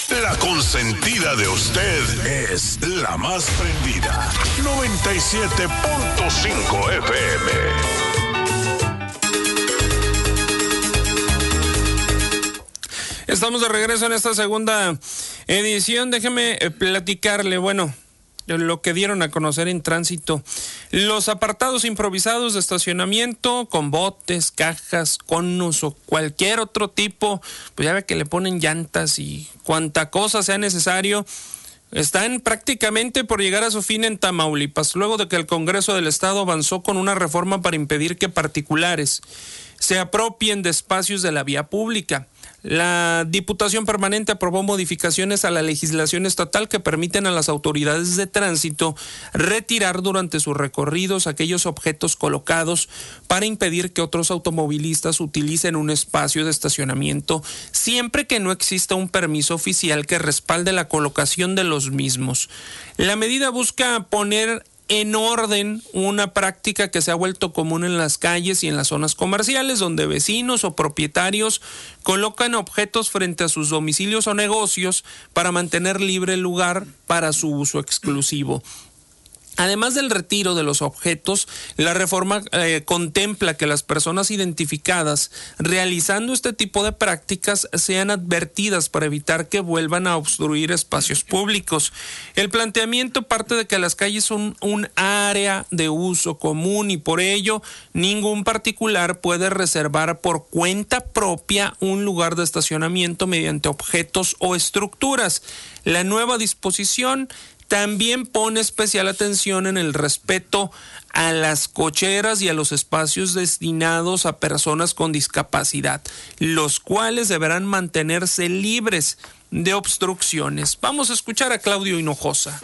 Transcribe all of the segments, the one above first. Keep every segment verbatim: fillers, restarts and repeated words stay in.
La consentida de usted es la más prendida. noventa y siete punto cinco F M. Estamos de regreso en esta segunda edición. Déjeme platicarle, bueno, lo que dieron a conocer en Tránsito. Los apartados improvisados de estacionamiento con botes, cajas, conos o cualquier otro tipo, pues ya ve que le ponen llantas y cuanta cosa sea necesario, están prácticamente por llegar a su fin en Tamaulipas, luego de que el Congreso del Estado avanzó con una reforma para impedir que particulares se apropien de espacios de la vía pública. La Diputación Permanente aprobó modificaciones a la legislación estatal que permiten a las autoridades de tránsito retirar durante sus recorridos aquellos objetos colocados para impedir que otros automovilistas utilicen un espacio de estacionamiento, siempre que no exista un permiso oficial que respalde la colocación de los mismos. La medida busca poner en orden una práctica que se ha vuelto común en las calles y en las zonas comerciales, donde vecinos o propietarios colocan objetos frente a sus domicilios o negocios para mantener libre el lugar para su uso exclusivo. Además del retiro de los objetos, la reforma eh, contempla que las personas identificadas realizando este tipo de prácticas sean advertidas para evitar que vuelvan a obstruir espacios públicos. El planteamiento parte de que las calles son un área de uso común y por ello ningún particular puede reservar por cuenta propia un lugar de estacionamiento mediante objetos o estructuras. La nueva disposición también pone especial atención en el respeto a las cocheras y a los espacios destinados a personas con discapacidad, los cuales deberán mantenerse libres de obstrucciones. Vamos a escuchar a Claudio Hinojosa.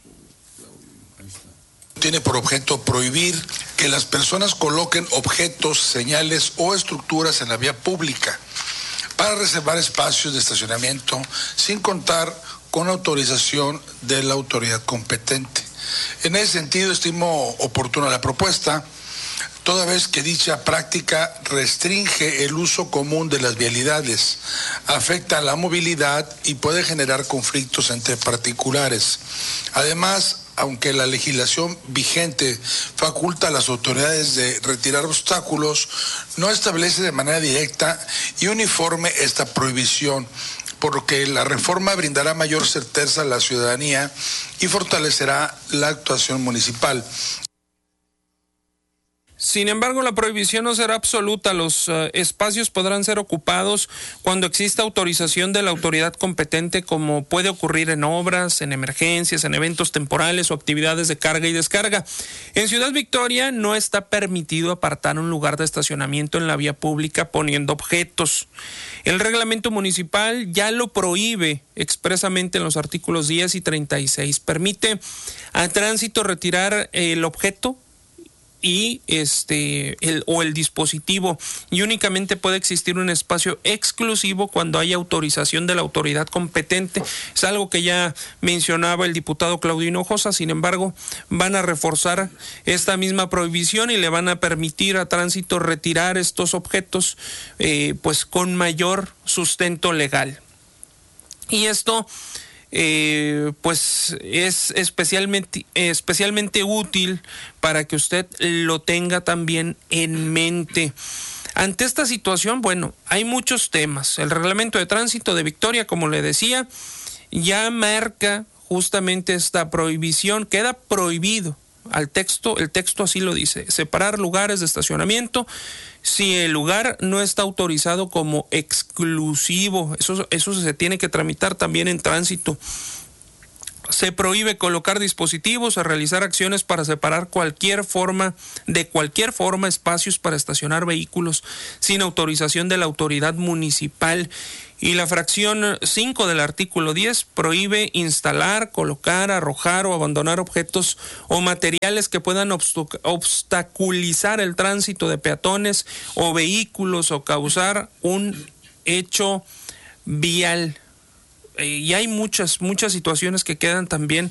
Tiene por objeto prohibir que las personas coloquen objetos, señales o estructuras en la vía pública para reservar espacios de estacionamiento sin contar con autorización de la autoridad competente. En ese sentido, estimo oportuna la propuesta, toda vez que dicha práctica restringe el uso común de las vialidades, afecta la movilidad y puede generar conflictos entre particulares. Además, aunque la legislación vigente faculta a las autoridades de retirar obstáculos, no establece de manera directa y uniforme esta prohibición, por lo que la reforma brindará mayor certeza a la ciudadanía y fortalecerá la actuación municipal. Sin embargo, la prohibición no será absoluta. Los uh, espacios podrán ser ocupados cuando exista autorización de la autoridad competente, como puede ocurrir en obras, en emergencias, en eventos temporales o actividades de carga y descarga. En Ciudad Victoria no está permitido apartar un lugar de estacionamiento en la vía pública poniendo objetos. El reglamento municipal ya lo prohíbe expresamente en los artículos diez y treinta y seis. Permite a tránsito retirar el objeto y este el o el dispositivo, y únicamente puede existir un espacio exclusivo cuando haya autorización de la autoridad competente. Es algo que ya mencionaba el diputado Claudio Hinojosa. Sin embargo, van a reforzar esta misma prohibición y le van a permitir a tránsito retirar estos objetos eh, pues con mayor sustento legal. Y esto Eh, pues es especialmente, especialmente útil para que usted lo tenga también en mente. Ante esta situación, bueno, hay muchos temas. El reglamento de tránsito de Victoria, como le decía, ya marca justamente esta prohibición. Queda prohibido al texto, el texto así lo dice: separar lugares de estacionamiento si el lugar no está autorizado como exclusivo. Eso, eso se tiene que tramitar también en tránsito. Se prohíbe colocar dispositivos o realizar acciones para separar cualquier forma, de cualquier forma, espacios para estacionar vehículos sin autorización de la autoridad municipal. Y la fracción cinco del artículo diez prohíbe instalar, colocar, arrojar o abandonar objetos o materiales que puedan obstaculizar el tránsito de peatones o vehículos o causar un hecho vial. Y hay muchas, muchas situaciones que quedan también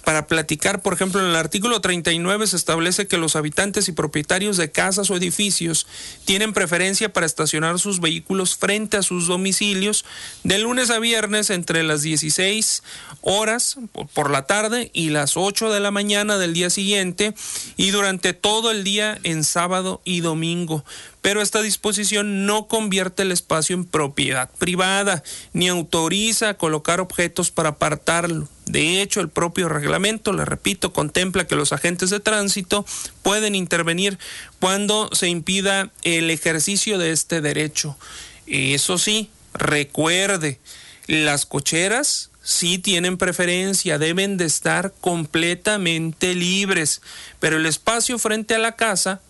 para platicar. Por ejemplo, en el artículo treinta y nueve se establece que los habitantes y propietarios de casas o edificios tienen preferencia para estacionar sus vehículos frente a sus domicilios de lunes a viernes entre las dieciséis horas por la tarde y las ocho de la mañana del día siguiente, y durante todo el día en sábado y domingo. Pero esta disposición no convierte el espacio en propiedad privada, ni autoriza a colocar objetos para apartarlo. De hecho, el propio reglamento, le repito, contempla que los agentes de tránsito pueden intervenir cuando se impida el ejercicio de este derecho. Eso sí, recuerde, las cocheras sí tienen preferencia, deben de estar completamente libres, pero el espacio frente a la casa,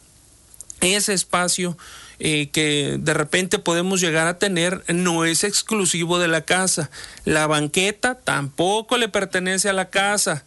ese espacio eh, que de repente podemos llegar a tener, no es exclusivo de la casa. La banqueta tampoco le pertenece a la casa.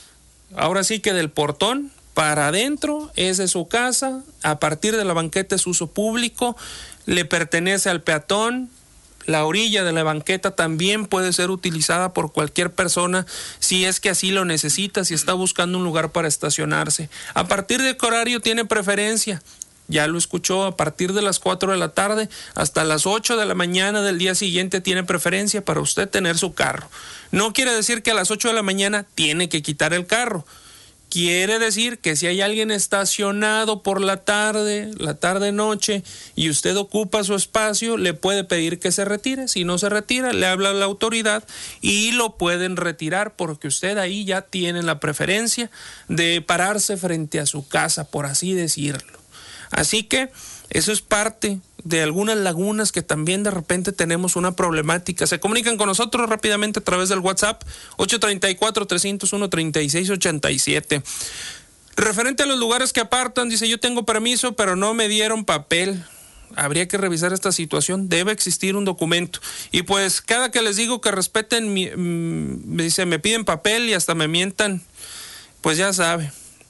Ahora sí que del portón para adentro es de su casa, a partir de la banqueta es uso público, le pertenece al peatón. La orilla de la banqueta también puede ser utilizada por cualquier persona si es que así lo necesita, si está buscando un lugar para estacionarse. ¿A partir de qué horario tiene preferencia? Ya lo escuchó, a partir de las cuatro de la tarde hasta las ocho de la mañana del día siguiente tiene preferencia para usted tener su carro. No quiere decir que a las ocho de la mañana tiene que quitar el carro. Quiere decir que si hay alguien estacionado por la tarde, la tarde-noche, y usted ocupa su espacio, le puede pedir que se retire. Si no se retira, le habla a la autoridad y lo pueden retirar, porque usted ahí ya tiene la preferencia de pararse frente a su casa, por así decirlo. Así que eso es parte de algunas lagunas que también de repente tenemos una problemática. Se comunican con nosotros rápidamente a través del WhatsApp ocho tres cuatro, tres cero uno, tres seis ocho siete. Referente a los lugares que apartan, dice: yo tengo permiso, pero no me dieron papel. Habría que revisar esta situación, debe existir un documento. Y pues cada que les digo que respeten, mi, me dice, me piden papel y hasta me mientan, pues ya sabe,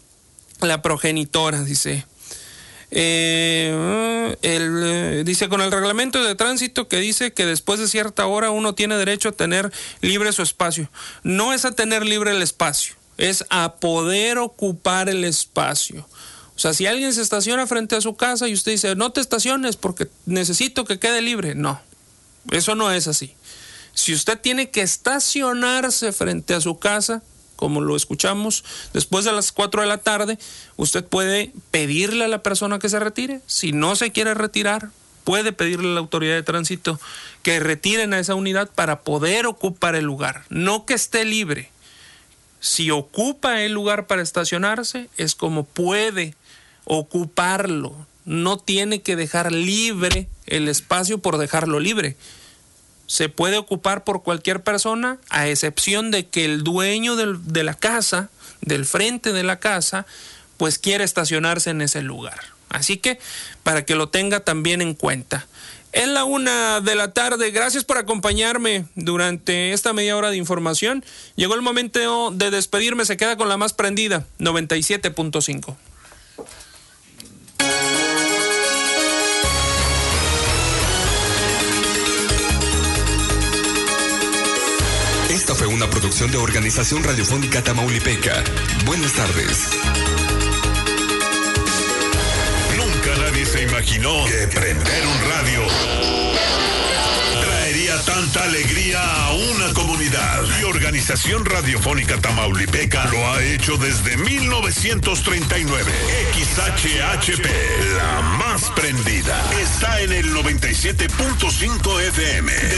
la progenitora, dice. Eh, el, eh, dice, con el reglamento de tránsito que dice que después de cierta hora uno tiene derecho a tener libre su espacio. No es a tener libre el espacio, es a poder ocupar el espacio. O sea, si alguien se estaciona frente a su casa y usted dice, no te estaciones porque necesito que quede libre. No, eso no es así. Si usted tiene que estacionarse frente a su casa, como lo escuchamos, después de las cuatro de la tarde, usted puede pedirle a la persona que se retire. Si no se quiere retirar, puede pedirle a la autoridad de tránsito que retiren a esa unidad para poder ocupar el lugar, no que esté libre. Si ocupa el lugar para estacionarse, es como puede ocuparlo. No tiene que dejar libre el espacio por dejarlo libre. Se puede ocupar por cualquier persona, a excepción de que el dueño del, de la casa, del frente de la casa, pues quiere estacionarse en ese lugar. Así que, para que lo tenga también en cuenta. Es la una de la tarde. Gracias por acompañarme durante esta media hora de información. Llegó el momento de despedirme. Se queda con la más prendida, noventa y siete punto cinco. Esta fue una producción de Organización Radiofónica Tamaulipeca. Buenas tardes. Nunca nadie se imaginó que prender un radio traería tanta alegría a una comunidad. Y Organización Radiofónica Tamaulipeca lo ha hecho desde mil novecientos treinta y nueve. X H H P, la más prendida, está en el noventa y siete punto cinco F M.